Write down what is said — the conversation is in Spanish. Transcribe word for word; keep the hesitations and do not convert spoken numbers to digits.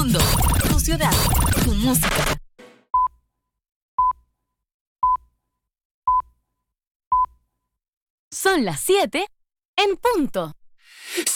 mundo, tu ciudad, tu música. Son las siete en punto.